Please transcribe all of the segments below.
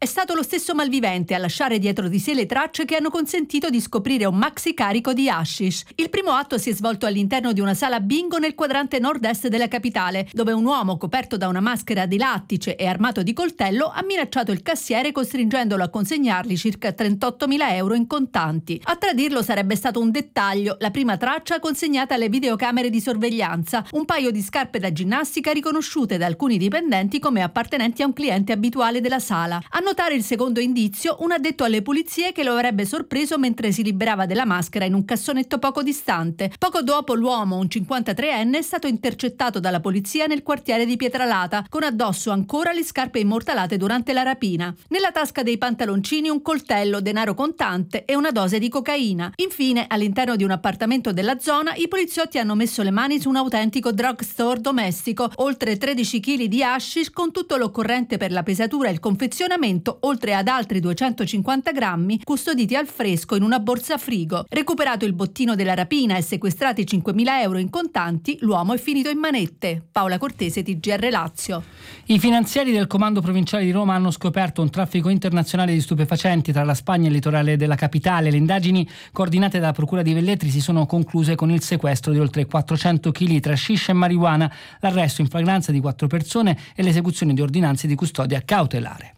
È stato lo stesso malvivente a lasciare dietro di sé le tracce che hanno consentito di scoprire un maxi carico di hashish. Il primo atto si è svolto all'interno di una sala bingo nel quadrante nord-est della capitale, dove un uomo coperto da una maschera di lattice e armato di coltello ha minacciato il cassiere costringendolo a consegnargli circa 38.000 euro in contanti. A tradirlo sarebbe stato un dettaglio, la prima traccia consegnata alle videocamere di sorveglianza, un paio di scarpe da ginnastica riconosciute da alcuni dipendenti come appartenenti a un cliente abituale della sala. A notare il secondo indizio, un addetto alle pulizie che lo avrebbe sorpreso mentre si liberava della maschera in un cassonetto poco distante. Poco dopo l'uomo, un 53enne, è stato intercettato dalla polizia nel quartiere di Pietralata, con addosso ancora le scarpe immortalate durante la rapina. Nella tasca dei pantaloncini un coltello, denaro contante e una dose di cocaina. Infine, all'interno di un appartamento della zona, i poliziotti hanno messo le mani su un autentico drugstore domestico, oltre 13 kg di hashish con tutto l'occorrente per la pesatura e il confezionamento, oltre ad altri 250 grammi custoditi al fresco in una borsa frigo. Recuperato il bottino della rapina e sequestrati 5.000 euro in contanti, l'uomo è finito in manette. Paola Cortese, TGR Lazio. I finanzieri del Comando Provinciale di Roma hanno scoperto un traffico internazionale di stupefacenti tra la Spagna e il litorale della capitale. Le indagini coordinate dalla Procura di Velletri si sono concluse con il sequestro di oltre 400 kg tra shisha e marijuana, l'arresto in flagranza di 4 persone e l'esecuzione di ordinanze di custodia cautelare.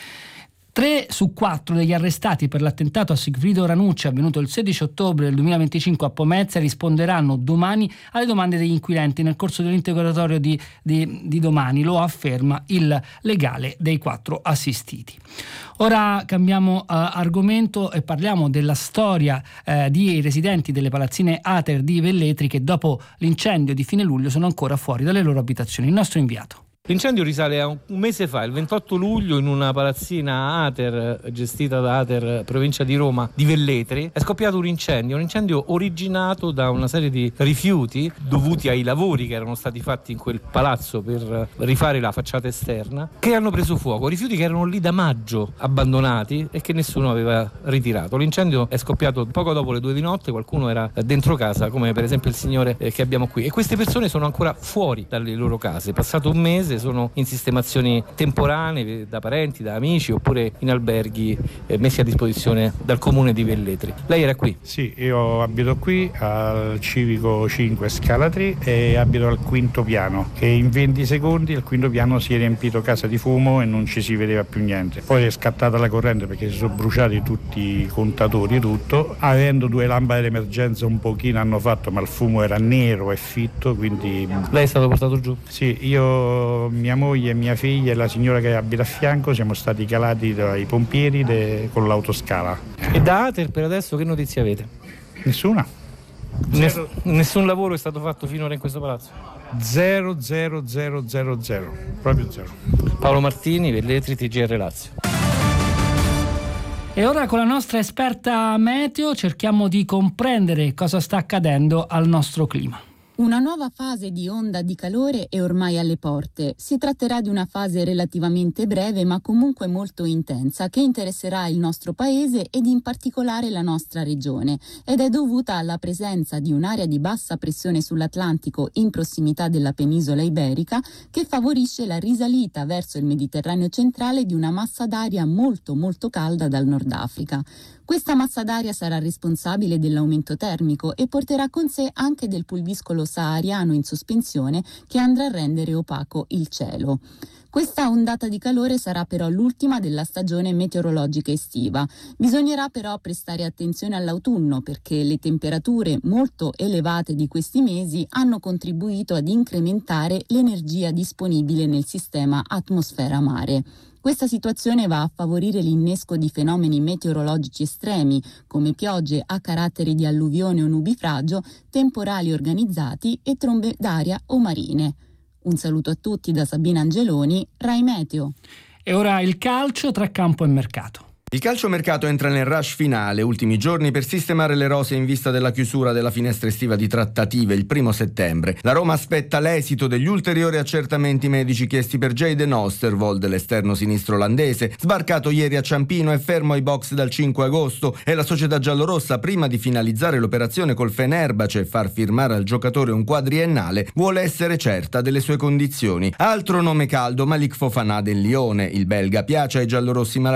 3 su 4 degli arrestati per l'attentato a Sigfrido Ranucci avvenuto il 16 ottobre del 2025 a Pomezia risponderanno domani alle domande degli inquirenti nel corso dell'interrogatorio di domani, lo afferma il legale dei 4 assistiti. Ora cambiamo argomento e parliamo della storia di residenti delle palazzine Ater di Velletri che dopo l'incendio di fine luglio sono ancora fuori dalle loro abitazioni. Il nostro inviato. L'incendio risale a un mese fa, il 28 luglio, in una palazzina Ater, gestita da Ater, provincia di Roma, di Velletri. È scoppiato un incendio originato da una serie di rifiuti dovuti ai lavori che erano stati fatti in quel palazzo per rifare la facciata esterna, che hanno preso fuoco. Rifiuti che erano lì da maggio, abbandonati, e che nessuno aveva ritirato. L'incendio è scoppiato poco dopo le 2 di notte, qualcuno era dentro casa, come per esempio il signore che abbiamo qui. E queste persone sono ancora fuori dalle loro case. Passato un mese sono in sistemazioni temporanee da parenti, da amici, oppure in alberghi messi a disposizione dal comune di Velletri. Lei era qui? Sì, io abito qui al Civico 5 Scala 3 e abito al 5° piano, che in 20 secondi il 5° piano si è riempito casa di fumo e non ci si vedeva più niente. Poi è scattata la corrente perché si sono bruciati tutti i contatori e tutto. Avendo 2 lampade d'emergenza un pochino hanno fatto, ma il fumo era nero e fitto, quindi... Lei è stato portato giù? Sì, io, mia moglie, mia figlia e la signora che abita a fianco siamo stati calati dai pompieri con l'autoscala. E da Ater per adesso che notizie avete? Nessuna. Nessun lavoro è stato fatto finora in questo palazzo? 0, proprio 0. Paolo Martini, Velletri, TGR Lazio. E ora con la nostra esperta meteo cerchiamo di comprendere cosa sta accadendo al nostro clima. Una nuova fase di onda di calore è ormai alle porte. Si tratterà di una fase relativamente breve ma comunque molto intensa che interesserà il nostro paese ed in particolare la nostra regione ed è dovuta alla presenza di un'area di bassa pressione sull'Atlantico in prossimità della penisola iberica che favorisce la risalita verso il Mediterraneo centrale di una massa d'aria molto molto calda dal Nord Africa. Questa massa d'aria sarà responsabile dell'aumento termico e porterà con sé anche del pulviscolo sahariano in sospensione che andrà a rendere opaco il cielo. Questa ondata di calore sarà però l'ultima della stagione meteorologica estiva. Bisognerà però prestare attenzione all'autunno perché le temperature molto elevate di questi mesi hanno contribuito ad incrementare l'energia disponibile nel sistema atmosfera-mare. Questa situazione va a favorire l'innesco di fenomeni meteorologici estremi come piogge a carattere di alluvione o nubifragio, temporali organizzati e trombe d'aria o marine. Un saluto a tutti da Sabina Angeloni, Rai Meteo. E ora il calcio tra campo e mercato. Il calciomercato entra nel rush finale, ultimi giorni per sistemare le rose in vista della chiusura della finestra estiva di trattative il 1 settembre. La Roma aspetta l'esito degli ulteriori accertamenti medici chiesti per Jayden Oosterwolde, l'esterno sinistro olandese, sbarcato ieri a Ciampino e fermo ai box dal 5 agosto, e la società giallorossa, prima di finalizzare l'operazione col Fenerbahce e far firmare al giocatore un quadriennale, vuole essere certa delle sue condizioni. Altro nome caldo, Malik Fofana del Lione. Il belga piace ai giallorossi, ma